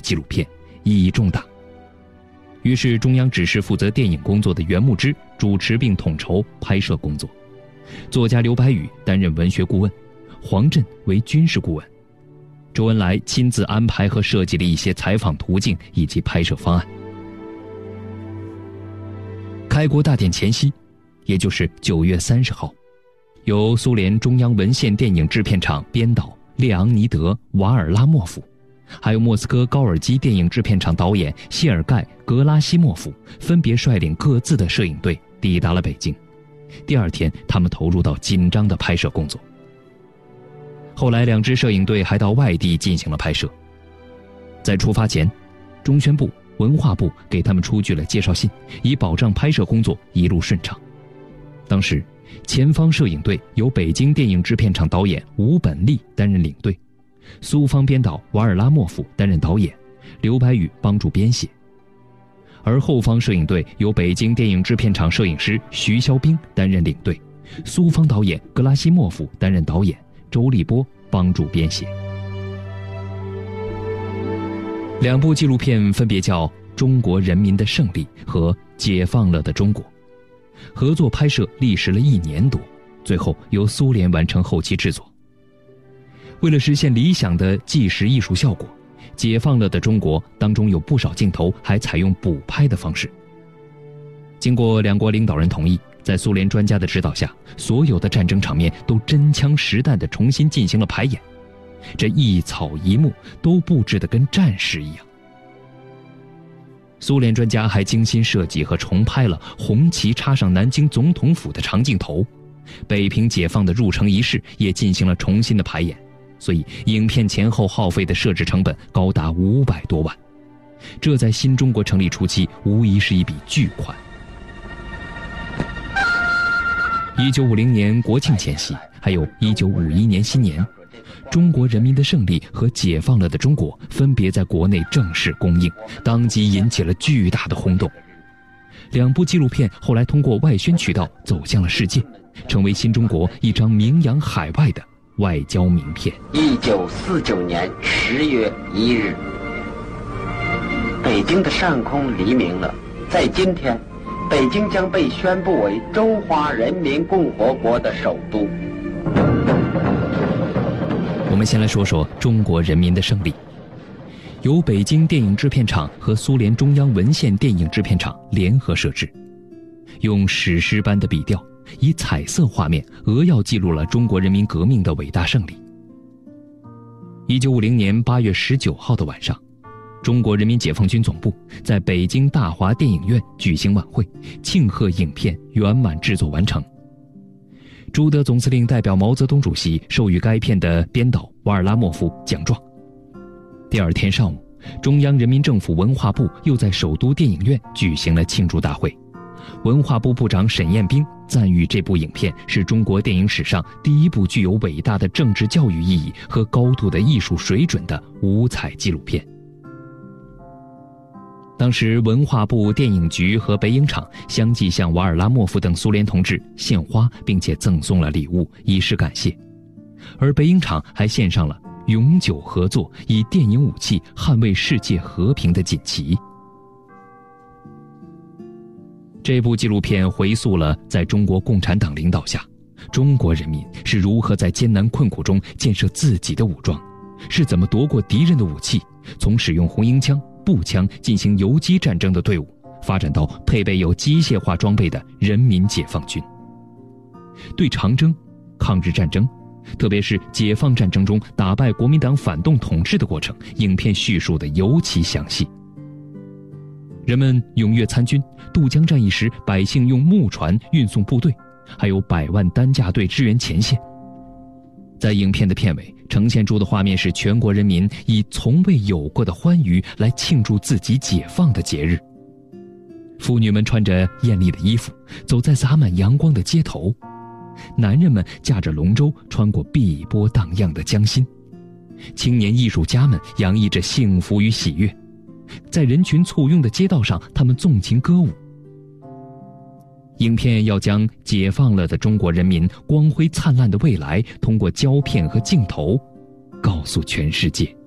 纪录片，意义重大。于是中央指示负责电影工作的袁牧之主持并统筹拍摄工作，作家刘白羽担任文学顾问，黄震为军事顾问，周恩来亲自安排和设计了一些采访途径以及拍摄方案。开国大典前夕，也就是9月30号，由苏联中央文献电影制片厂编导列昂尼德·瓦尔拉莫夫，还有莫斯科高尔基电影制片厂导演谢尔盖·格拉西莫夫分别率领各自的摄影队抵达了北京。第二天，他们投入到紧张的拍摄工作。后来2支摄影队还到外地进行了拍摄。在出发前，中宣部、文化部给他们出具了介绍信，以保障拍摄工作一路顺畅。当时前方摄影队由北京电影制片厂导演吴本利担任领队，苏方编导瓦尔拉莫夫担任导演，刘白羽帮助编写。而后方摄影队由北京电影制片厂摄影师徐肖兵担任领队，苏方导演格拉西莫夫担任导演，周立波帮助编写。2部纪录片分别叫《中国人民的胜利》和《解放了的中国》，合作拍摄历时了1年多，最后由苏联完成后期制作。为了实现理想的纪实艺术效果，解放了的中国当中有不少镜头还采用补拍的方式。经过2国领导人同意，在苏联专家的指导下，所有的战争场面都真枪实弹地重新进行了排演，这一草一木都布置得跟战士一样。苏联专家还精心设计和重拍了红旗插上南京总统府的长镜头，北平解放的入城仪式也进行了重新的排演，所以影片前后耗费的摄制成本高达500多万，这在新中国成立初期无疑是一笔巨款。1950年国庆前夕，还有1951年新年，中国人民的胜利和解放了的中国分别在国内正式公映，当即引起了巨大的轰动。2部纪录片后来通过外宣渠道走向了世界，成为新中国一张名扬海外的外交名片。 1949年10月1日，北京的上空黎明了。在今天，北京将被宣布为中华人民共和国的首都。 我们先来说说中国人民的胜利。由北京电影制片厂和苏联中央文献电影制片厂联合摄制，用史诗般的笔调，以彩色画面扼要记录了中国人民革命的伟大胜利。1950年8月19号的晚上，中国人民解放军总部在北京大华电影院举行晚会，庆贺影片圆满制作完成。朱德总司令代表毛泽东主席授予该片的编导瓦尔拉莫夫奖状。第二天上午，中央人民政府文化部又在首都电影院举行了庆祝大会。文化部部长沈雁冰赞誉这部影片是中国电影史上第一部具有伟大的政治教育意义和高度的艺术水准的五彩纪录片。当时文化部电影局和北影厂相继向瓦尔拉莫夫等苏联同志献花，并且赠送了礼物以示感谢，而北影厂还献上了永久合作以电影武器捍卫世界和平的锦旗。这部纪录片回溯了在中国共产党领导下，中国人民是如何在艰难困苦中建设自己的武装，是怎么夺过敌人的武器，从使用红缨枪、步枪进行游击战争的队伍，发展到配备有机械化装备的人民解放军。对长征、抗日战争，特别是解放战争中打败国民党反动统治的过程，影片叙述得尤其详细。人们踊跃参军，渡江战役时百姓用木船运送部队，还有100万担架队支援前线。在影片的片尾呈现出的画面是全国人民以从未有过的欢愉来庆祝自己解放的节日。妇女们穿着艳丽的衣服，走在洒满阳光的街头，男人们驾着龙舟穿过碧波荡漾的江心，青年艺术家们洋溢着幸福与喜悦，在人群簇拥的街道上，他们纵情歌舞。影片要将解放了的中国人民光辉灿烂的未来，通过胶片和镜头告诉全世界。